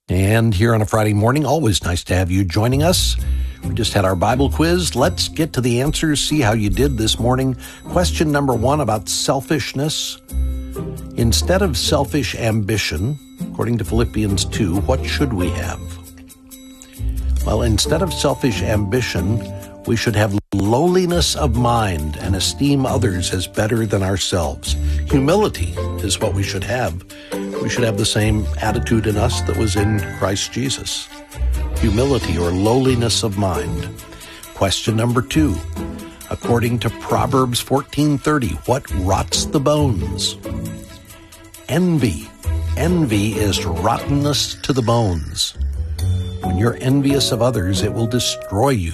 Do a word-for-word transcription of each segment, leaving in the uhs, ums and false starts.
And here on a Friday morning, always nice to have you joining us. We just had our Bible quiz. Let's get to the answers, see how you did this morning. Question number one about selfishness. Instead of selfish ambition, according to Philippians two, what should we have? Well, instead of selfish ambition, we should have lowliness of mind and esteem others as better than ourselves. Humility is what we should have. We should have the same attitude in us that was in Christ Jesus. Humility or lowliness of mind. Question number two. According to Proverbs fourteen thirty, what rots the bones? Envy. Envy is rottenness to the bones. When you're envious of others, it will destroy you.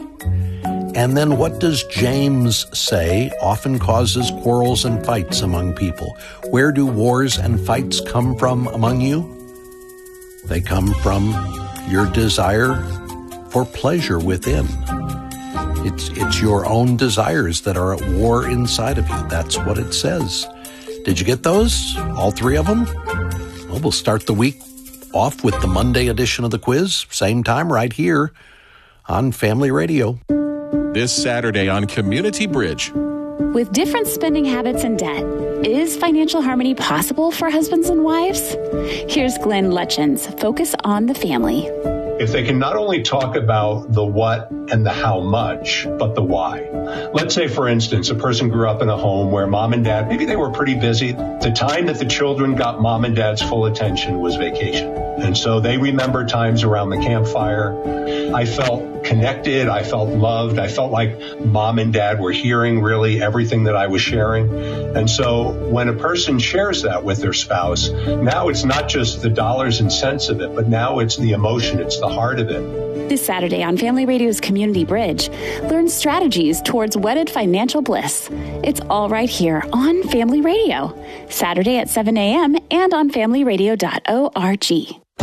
And then what does James say often causes quarrels and fights among people? Where do wars and fights come from among you? They come from your desire for pleasure within. It's, it's your own desires that are at war inside of you. That's what it says. Did you get those? All three of them? Well, we'll start the week off with the Monday edition of the quiz. Same time right here on Family Radio. This Saturday on Community Bridge. With different spending habits and debt, is financial harmony possible for husbands and wives? Here's Glenn Lutchins, Focus on the Family. If they can not only talk about the what and the how much, but the why. Let's say, for instance, a person grew up in a home where mom and dad, maybe they were pretty busy. The time that the children got mom and dad's full attention was vacation. And so they remember times around the campfire. I felt connected. I felt loved. I felt like mom and dad were hearing really everything that I was sharing. And so when a person shares that with their spouse, now it's not just the dollars and cents of it, but now it's the emotion. It's the heart of it. This Saturday on Family Radio's Community Bridge, learn strategies towards wedded financial bliss. It's all right here on Family Radio. Saturday at seven a.m. and on family radio dot org.